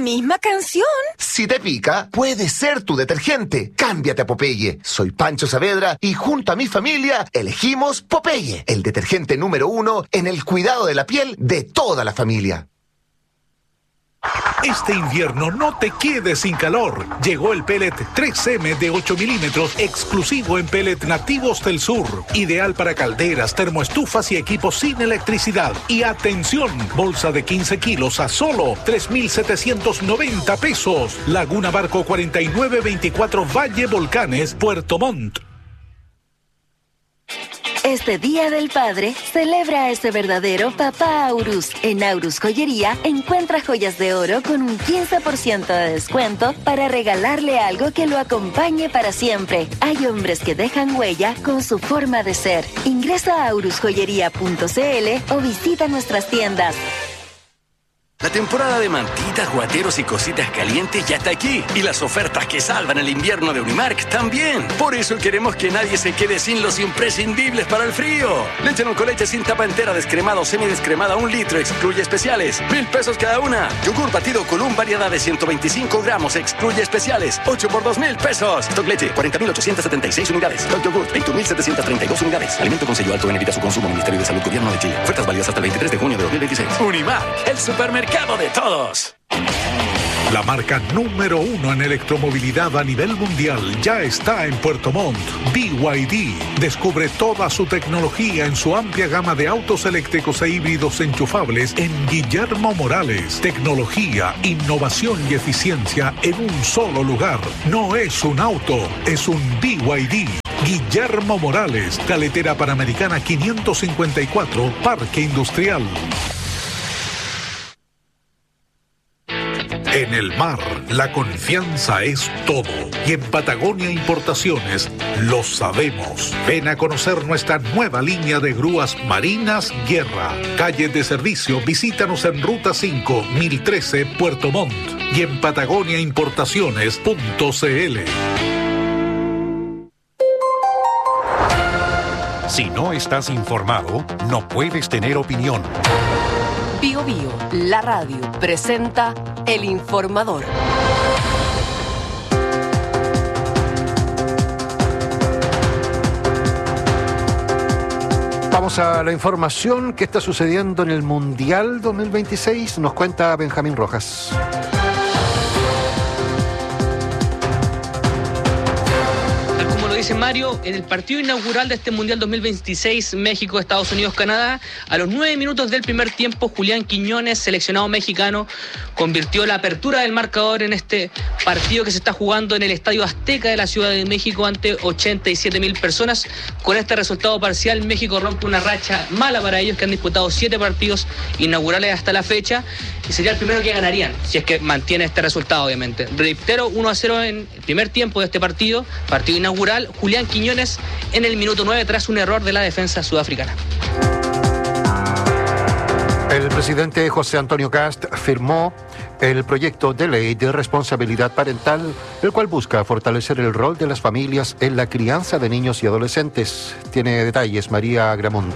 misma canción. Si te pica, puede ser tu detergente. Cámbiate a Popeye. Soy Pancho Saavedra y junto a mi familia elegimos Popeye, el detergente número 1 en el cuidado de la piel de toda la familia. Este invierno no te quedes sin calor. Llegó el pellet 3M de 8 milímetros exclusivo en pellet nativos del sur. Ideal para calderas, termoestufas y equipos sin electricidad. Y atención, bolsa de 15 kilos a solo 3,790 pesos. Laguna Barco 4924 Valle Volcanes, Puerto Montt. Este Día del Padre, celebra a ese verdadero papá Aurus. En Aurus Joyería, encuentra joyas de oro con un 15% de descuento para regalarle algo que lo acompañe para siempre. Hay hombres que dejan huella con su forma de ser. Ingresa a aurusjoyería.cl o visita nuestras tiendas. La temporada de mantitas, guateros y cositas calientes ya está aquí. Y las ofertas que salvan el invierno de Unimark también. Por eso queremos que nadie se quede sin los imprescindibles para el frío. Leche con leche sin tapa entera, descremada o semidescremada, 1 litro, excluye especiales. 1,000 pesos cada una. Yogur batido Column, variedad de 125 gramos, excluye especiales. 8 por 2,000 pesos. Stock leche, 40,876 unidades. Stock yogur, 21,732 unidades. Alimento con sello alto en evita su consumo. Ministerio de Salud, Gobierno de Chile. Ofertas válidas hasta el 23 de junio de 2026. Unimark, el supermercado de todos. La marca número 1 en electromovilidad a nivel mundial ya está en Puerto Montt. BYD. Descubre toda su tecnología en su amplia gama de autos eléctricos e híbridos enchufables en Guillermo Morales. Tecnología, innovación y eficiencia en un solo lugar. No es un auto, es un BYD. Guillermo Morales, Carretera Panamericana 554, Parque Industrial. En el mar, la confianza es todo. Y en Patagonia Importaciones lo sabemos. Ven a conocer nuestra nueva línea de grúas marinas Guerra. Calle de servicio, visítanos en Ruta 5, 1013, Puerto Montt. Y en patagoniaimportaciones.cl. Si no estás informado, no puedes tener opinión. Bio Bio, la radio, presenta El Informador. Vamos a la información que está sucediendo en el Mundial 2026. Nos cuenta Benjamín Rojas. Dice Mario, en el partido inaugural de este Mundial 2026, México, Estados Unidos, Canadá, a los 9 minutos del primer tiempo, Julián Quiñones, seleccionado mexicano, convirtió la apertura del marcador en este partido que se está jugando en el Estadio Azteca de la Ciudad de México ante 87,000 personas. Con este resultado parcial, México rompe una racha mala para ellos, que han disputado 7 partidos inaugurales hasta la fecha, y sería el primero que ganarían, si es que mantiene este resultado, obviamente. Reitero, 1-0 en el primer tiempo de este partido inaugural. Julián Quiñones en el minuto 9 tras un error de la defensa sudafricana. El presidente José Antonio Kast firmó el proyecto de ley de responsabilidad parental, el cual busca fortalecer el rol de las familias en la crianza de niños y adolescentes. Tiene detalles María Gramont.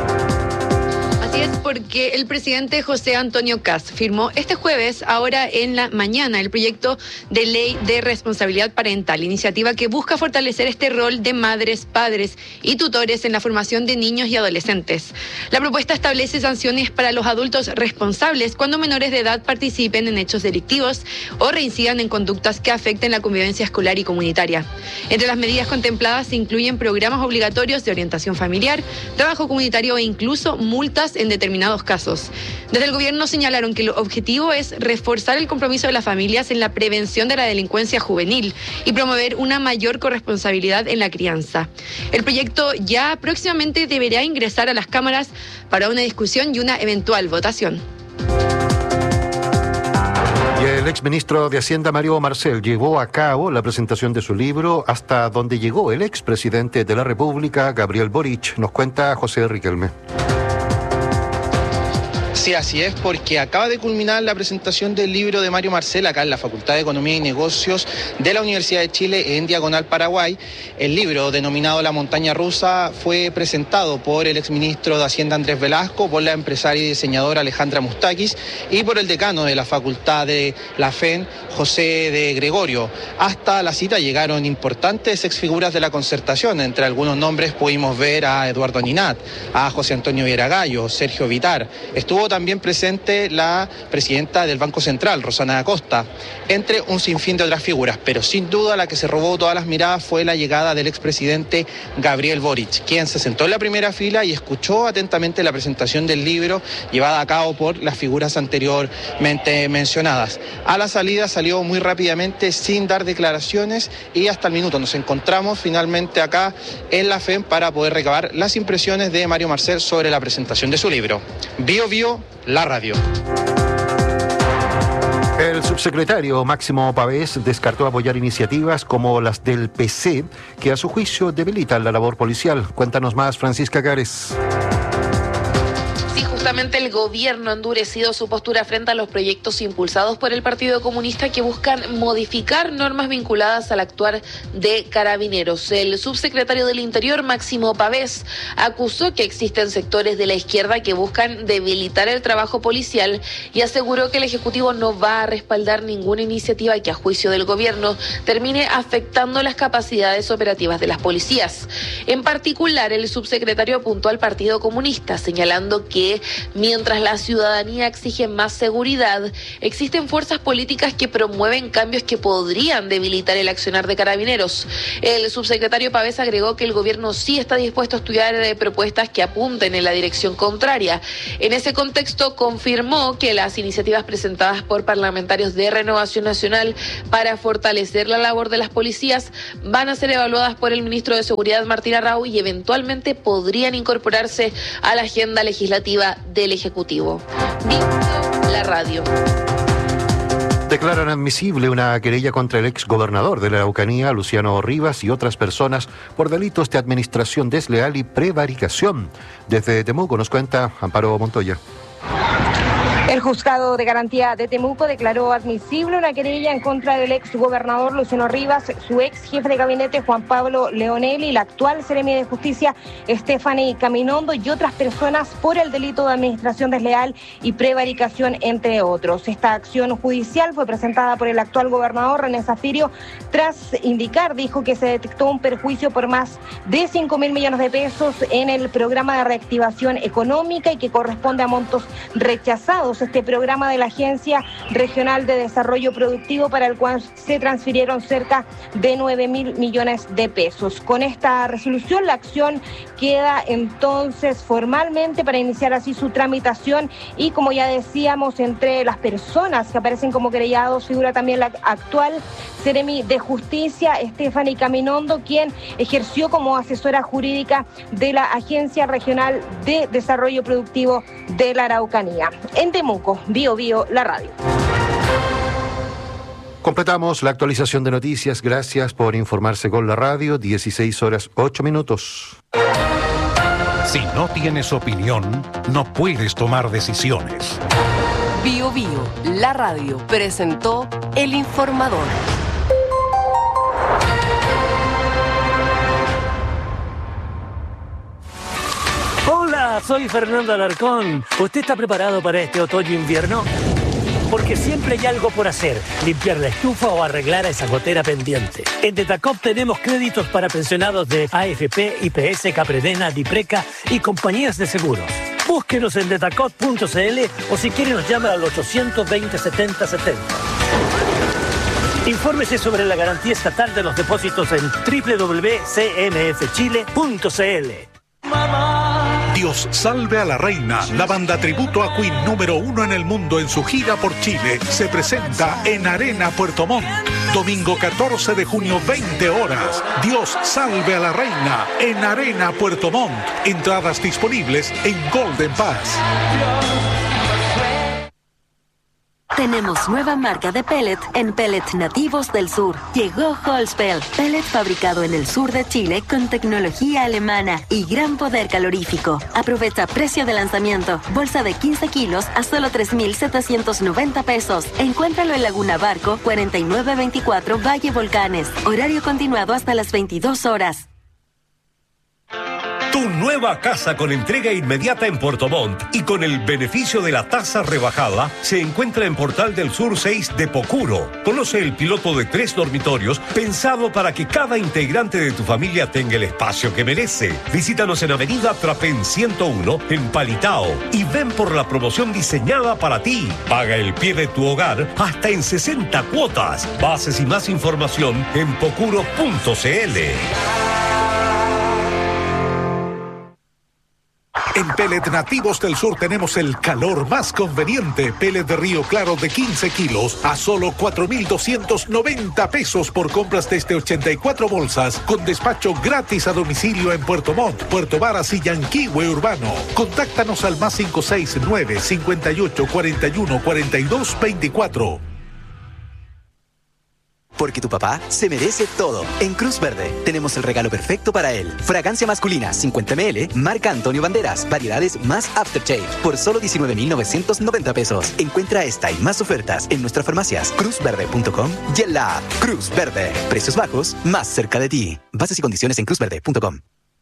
Porque el presidente José Antonio Kast firmó este jueves, ahora en la mañana, el proyecto de ley de responsabilidad parental, iniciativa que busca fortalecer este rol de madres, padres y tutores en la formación de niños y adolescentes. La propuesta establece sanciones para los adultos responsables cuando menores de edad participen en hechos delictivos o reincidan en conductas que afecten la convivencia escolar y comunitaria. Entre las medidas contempladas se incluyen programas obligatorios de orientación familiar, trabajo comunitario e incluso multas en determinados casos. Desde el gobierno señalaron que el objetivo es reforzar el compromiso de las familias en la prevención de la delincuencia juvenil y promover una mayor corresponsabilidad en la crianza. El proyecto ya próximamente deberá ingresar a las cámaras para una discusión y una eventual votación. Y el exministro de Hacienda, Mario Marcel, llevó a cabo la presentación de su libro Hasta donde llegó el expresidente de la República, Gabriel Boric. Nos cuenta José Riquelme. Sí, así es, porque acaba de culminar la presentación del libro de Mario Marcel acá en la Facultad de Economía y Negocios de la Universidad de Chile en Diagonal Paraguay. El libro, denominado La montaña rusa, fue presentado por el exministro de Hacienda Andrés Velasco, por la empresaria y diseñadora Alejandra Mustakis y por el decano de la Facultad de la FEN, José de Gregorio. Hasta la cita llegaron importantes exfiguras de la concertación. Entre algunos nombres pudimos ver a Eduardo Ninat, a José Antonio Vieragallo, Sergio Vitar. Estuvo también presente la presidenta del Banco Central, Rosana Acosta, entre un sinfín de otras figuras, pero sin duda la que se robó todas las miradas fue la llegada del expresidente Gabriel Boric, quien se sentó en la primera fila y escuchó atentamente la presentación del libro llevada a cabo por las figuras anteriormente mencionadas. A la salida salió muy rápidamente sin dar declaraciones y hasta el minuto nos encontramos finalmente acá en la FEM para poder recabar las impresiones de Mario Marcel sobre la presentación de su libro. Bio Bio, la radio. El subsecretario Máximo Pavés descartó apoyar iniciativas como las del PC, que a su juicio debilitan la labor policial. Cuéntanos más, Francisca Cares. Sí, justamente el gobierno ha endurecido su postura frente a los proyectos impulsados por el Partido Comunista que buscan modificar normas vinculadas al actuar de Carabineros. El subsecretario del Interior, Máximo Pavés, acusó que existen sectores de la izquierda que buscan debilitar el trabajo policial y aseguró que el Ejecutivo no va a respaldar ninguna iniciativa que a juicio del gobierno termine afectando las capacidades operativas de las policías. En particular, el subsecretario apuntó al Partido Comunista, señalando que mientras la ciudadanía exige más seguridad, existen fuerzas políticas que promueven cambios que podrían debilitar el accionar de Carabineros. El subsecretario Pavés agregó que el gobierno sí está dispuesto a estudiar propuestas que apunten en la dirección contraria. En ese contexto, confirmó que las iniciativas presentadas por parlamentarios de Renovación Nacional para fortalecer la labor de las policías van a ser evaluadas por el ministro de Seguridad, Martín Arrau, y eventualmente podrían incorporarse a la agenda legislativa del Ejecutivo. La radio. Declaran admisible una querella contra el exgobernador de la Araucanía, Luciano Rivas, y otras personas por delitos de administración desleal y prevaricación. Desde Temuco nos cuenta Amparo Montoya. El juzgado de garantía de Temuco declaró admisible una querella en contra del exgobernador Luciano Rivas, su ex jefe de gabinete Juan Pablo Leonelli, la actual seremi de justicia Stephanie Caminondo y otras personas por el delito de administración desleal y prevaricación, entre otros. Esta acción judicial fue presentada por el actual gobernador René Zafirio tras indicar, dijo, que se detectó un perjuicio por más de 5.000 millones de pesos en el programa de reactivación económica y que corresponde a montos rechazados. Este programa de la Agencia Regional de Desarrollo Productivo, para el cual se transfirieron cerca de 9.000 millones de pesos. Con esta resolución, la acción queda entonces formalmente para iniciar así su tramitación y, como ya decíamos, entre las personas que aparecen como querellados figura también la actual seremi de justicia Stephanie Caminondo, quien ejerció como asesora jurídica de la Agencia Regional de Desarrollo Productivo de la Araucanía. En Temuco, Bio Bio, la radio. Completamos la actualización de noticias. Gracias por informarse con la radio. 16:08. Si no tienes opinión, no puedes tomar decisiones. Bio Bio, la radio, presentó El Informador. Hola, soy Fernando Alarcón. ¿Usted está preparado para este otoño-invierno? Porque siempre hay algo por hacer, limpiar la estufa o arreglar esa gotera pendiente. En Detacop tenemos créditos para pensionados de AFP, IPS, Capredena, Dipreca y compañías de seguros. Búsquenos en detacop.cl o si quiere nos llama al 820-7070. Infórmese sobre la garantía estatal de los depósitos en www.cmfchile.cl. Dios salve a la reina, la banda tributo a Queen número 1 en el mundo en su gira por Chile, se presenta en Arena Puerto Montt. Domingo 14 de junio, 20 horas. Dios salve a la reina en Arena Puerto Montt. Entradas disponibles en Golden Pass. Tenemos nueva marca de pellet en Pellet Nativos del Sur. Llegó Holzpel, pellet fabricado en el sur de Chile con tecnología alemana y gran poder calorífico. Aprovecha precio de lanzamiento. Bolsa de 15 kilos a solo 3,790 pesos. Encuéntralo en Laguna Barco, 4924 Valle Volcanes. Horario continuado hasta las 22 horas. Tu nueva casa con entrega inmediata en Puerto Montt y con el beneficio de la tasa rebajada se encuentra en Portal del Sur 6 de Pocuro. Conoce el piloto de 3 dormitorios pensado para que cada integrante de tu familia tenga el espacio que merece. Visítanos en Avenida Trapén 101 en Palitao y ven por la promoción diseñada para ti. Paga el pie de tu hogar hasta en 60 cuotas. Bases y más información en pocuro.cl. En Pellet Nativos del Sur tenemos el calor más conveniente. Pellet de Río Claro de 15 kilos a solo 4,290 pesos por compras desde 84 bolsas, con despacho gratis a domicilio en Puerto Montt, Puerto Varas y Yanquihue Urbano. Contáctanos al +569 58 41 42 24. Porque tu papá se merece todo. En Cruz Verde tenemos el regalo perfecto para él. Fragancia masculina 50 ml, marca Antonio Banderas, variedades más Aftershave, por solo 19,990 pesos. Encuentra esta y más ofertas en nuestras farmacias, cruzverde.com y en la app Cruz Verde. Precios bajos, más cerca de ti. Bases y condiciones en cruzverde.com.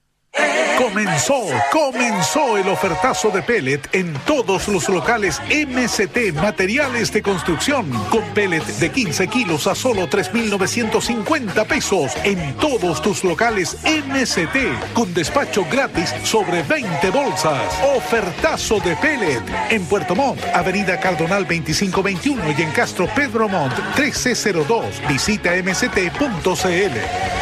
Comenzó el ofertazo de pellet en todos los locales MCT Materiales de Construcción, con pellet de 15 kilos a solo 3,950 pesos en todos tus locales MCT, con despacho gratis sobre 20 bolsas. Ofertazo de pellet en Puerto Montt, Avenida Cardonal 2521 y en Castro Pedro Montt 1302. Visita mct.cl.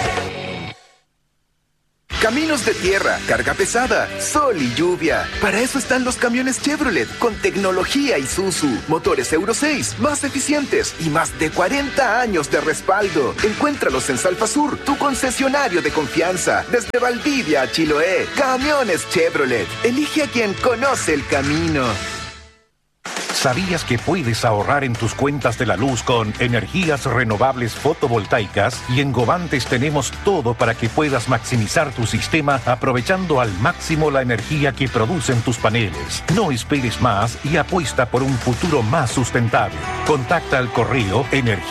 Caminos de tierra, carga pesada, sol y lluvia. Para eso están los camiones Chevrolet, con tecnología Isuzu, motores Euro 6, más eficientes y más de 40 años de respaldo. Encuéntralos en Salfasur, tu concesionario de confianza. Desde Valdivia a Chiloé, camiones Chevrolet. Elige a quien conoce el camino. ¿Sabías que puedes ahorrar en tus cuentas de la luz con energías renovables fotovoltaicas? Y en Govantes tenemos todo para que puedas maximizar tu sistema aprovechando al máximo la energía que producen tus paneles. No esperes más y apuesta por un futuro más sustentable. Contacta al correo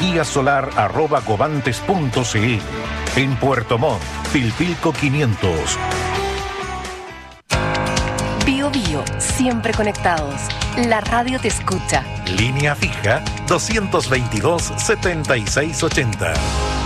energiasolar@govantes.cl. En Puerto Montt, Pilpilco 500. Bio Bio, siempre conectados. La radio te escucha. Línea fija 222-7680.